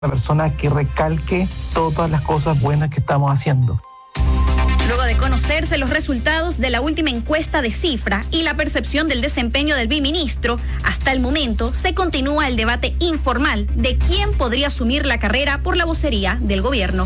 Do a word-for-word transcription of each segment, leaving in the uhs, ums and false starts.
una persona que recalque todas las cosas buenas que estamos haciendo. Luego de conocerse los resultados de la última encuesta de Cifra y la percepción del desempeño del biministro, hasta el momento se continúa el debate informal de quién podría asumir la carrera por la vocería del gobierno.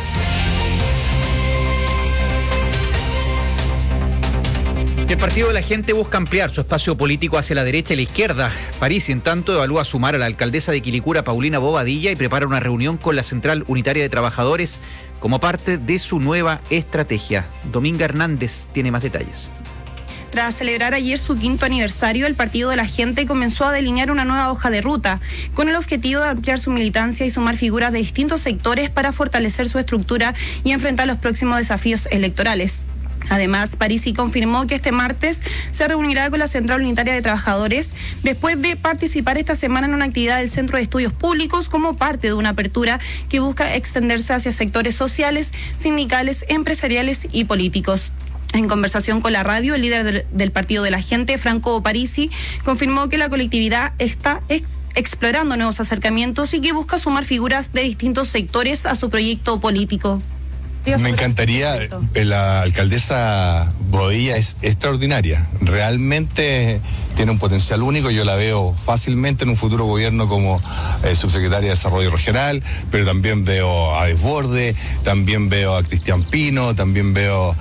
El Partido de la Gente busca ampliar su espacio político hacia la derecha y la izquierda. Parisi, en tanto, evalúa sumar a la alcaldesa de Quilicura, Paulina Bobadilla, y prepara una reunión con la Central Unitaria de Trabajadores como parte de su nueva estrategia. Dominga Hernández tiene más detalles. Tras celebrar ayer su quinto aniversario, el Partido de la Gente comenzó a delinear una nueva hoja de ruta, con el objetivo de ampliar su militancia y sumar figuras de distintos sectores para fortalecer su estructura y enfrentar los próximos desafíos electorales. Además, Parisi confirmó que este martes se reunirá con la Central Unitaria de Trabajadores después de participar esta semana en una actividad del Centro de Estudios Públicos como parte de una apertura que busca extenderse hacia sectores sociales, sindicales, empresariales y políticos. En conversación con la radio, el líder del, del Partido de la Gente, Franco Parisi, confirmó que la colectividad está ex, explorando nuevos acercamientos y que busca sumar figuras de distintos sectores a su proyecto político. Me encantaría, la alcaldesa Bobadilla es extraordinaria, realmente tiene un potencial único, yo la veo fácilmente en un futuro gobierno como eh, subsecretaria de Desarrollo Regional, pero también veo a Desborde, también veo a Cristian Pino, también veo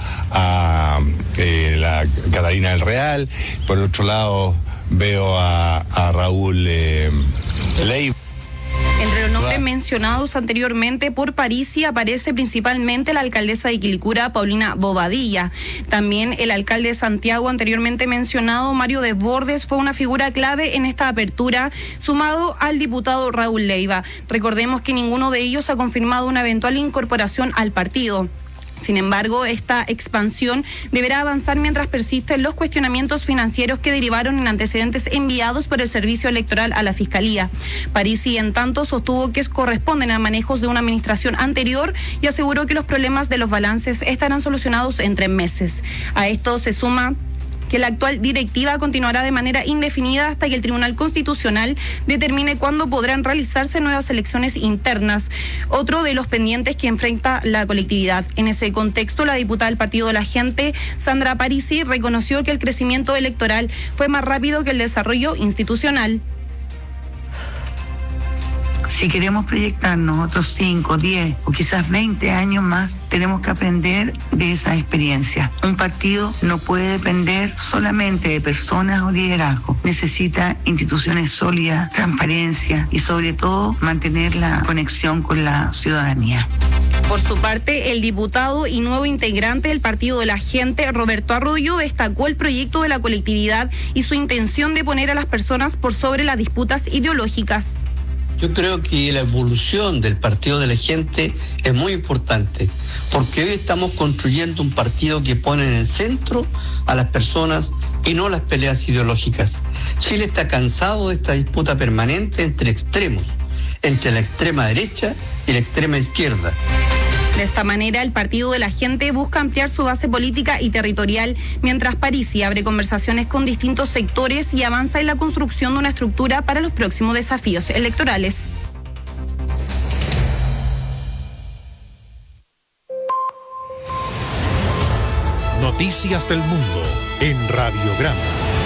a eh, la Catalina del Real, por otro lado veo a, a Raúl eh, Leiva. Entre los nombres mencionados anteriormente por Parisi aparece principalmente la alcaldesa de Quilicura, Paulina Bobadilla. También el alcalde de Santiago, anteriormente mencionado, Mario Desbordes, fue una figura clave en esta apertura, sumado al diputado Raúl Leiva. Recordemos que ninguno de ellos ha confirmado una eventual incorporación al partido. Sin embargo, esta expansión deberá avanzar mientras persisten los cuestionamientos financieros que derivaron en antecedentes enviados por el Servicio Electoral a la Fiscalía. Parisi, en tanto, sostuvo que corresponden a manejos de una administración anterior y aseguró que los problemas de los balances estarán solucionados en tres meses. A esto se suma que la actual directiva continuará de manera indefinida hasta que el Tribunal Constitucional determine cuándo podrán realizarse nuevas elecciones internas, otro de los pendientes que enfrenta la colectividad. En ese contexto, la diputada del Partido de la Gente, Sandra Parisi, reconoció que el crecimiento electoral fue más rápido que el desarrollo institucional. Si queremos proyectarnos otros cinco, diez o quizás veinte años más, tenemos que aprender de esa experiencia. Un partido no puede depender solamente de personas o liderazgo. Necesita instituciones sólidas, transparencia y sobre todo mantener la conexión con la ciudadanía. Por su parte, el diputado y nuevo integrante del Partido de la Gente, Roberto Arroyo, destacó el proyecto de la colectividad y su intención de poner a las personas por sobre las disputas ideológicas. Yo creo que la evolución del Partido de la Gente es muy importante, porque hoy estamos construyendo un partido que pone en el centro a las personas y no las peleas ideológicas. Chile está cansado de esta disputa permanente entre extremos, entre la extrema derecha y la extrema izquierda. De esta manera, el Partido de la Gente busca ampliar su base política y territorial, mientras Parisi abre conversaciones con distintos sectores y avanza en la construcción de una estructura para los próximos desafíos electorales. Noticias del Mundo en Radiograma.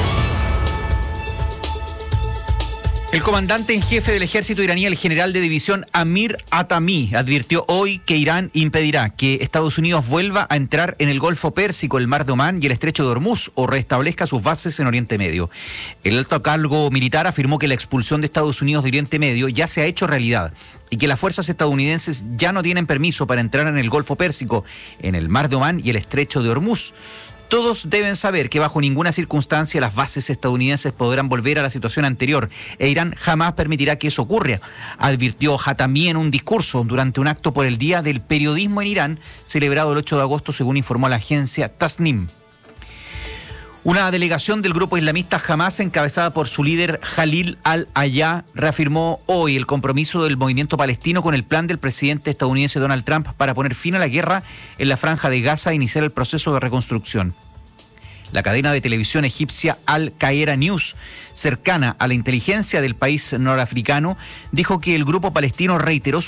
El comandante en jefe del ejército iraní, el general de división Amir Hatami, advirtió hoy que Irán impedirá que Estados Unidos vuelva a entrar en el Golfo Pérsico, el Mar de Omán y el Estrecho de Hormuz o restablezca sus bases en Oriente Medio. El alto cargo militar afirmó que la expulsión de Estados Unidos de Oriente Medio ya se ha hecho realidad y que las fuerzas estadounidenses ya no tienen permiso para entrar en el Golfo Pérsico, en el Mar de Omán y el Estrecho de Hormuz. Todos deben saber que bajo ninguna circunstancia las bases estadounidenses podrán volver a la situación anterior e Irán jamás permitirá que eso ocurra, advirtió Hatami en un discurso durante un acto por el Día del Periodismo en Irán, celebrado el ocho de agosto, según informó la agencia Tasnim. Una delegación del grupo islamista Hamas, encabezada por su líder Jalil al-Aya, reafirmó hoy el compromiso del movimiento palestino con el plan del presidente estadounidense Donald Trump para poner fin a la guerra en la franja de Gaza e iniciar el proceso de reconstrucción. La cadena de televisión egipcia Al Qaeda News, cercana a la inteligencia del país norafricano, dijo que el grupo palestino reiteró